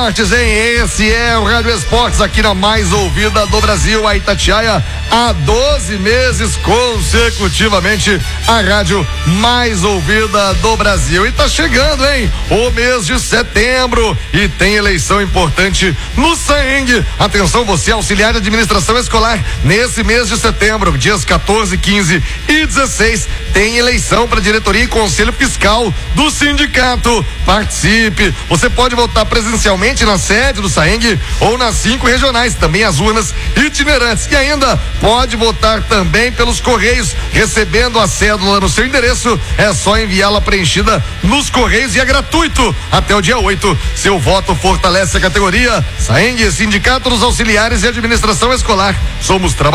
Esportes, hein? Esse é o Rádio Esportes aqui na mais ouvida do Brasil, a Itatiaia, há 12 meses consecutivamente a rádio mais ouvida do Brasil. E tá chegando, hein? O mês de setembro e tem eleição importante no SAENG. Atenção, você auxiliar de administração escolar, nesse mês de setembro, dias 14, 15 e 16, tem eleição para diretoria e conselho fiscal do sindicato. Participe. Você pode votar presencialmente na sede do SAENG ou nas 5 regionais, também as urnas itinerantes. E ainda pode votar também pelos correios, recebendo a cédula no seu endereço. É só enviá-la preenchida nos correios e é gratuito até o dia 8. Seu voto fortalece a categoria. SAENG, Sindicato dos Auxiliares e Administração Escolar. Somos trabalhadores.